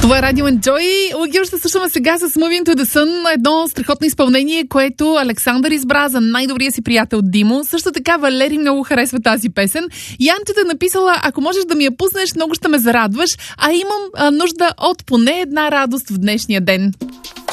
Това е Радио Enjoy. Лъгил ще слушаме сега с Moving to the Sun, едно страхотно изпълнение, което Александър избра за най-добрия си приятел Димо. Също така Валери много харесва тази песен. Янчета е написала: ако можеш да ми я пуснеш, много ще ме зарадваш, а имам нужда от поне една радост в днешния ден.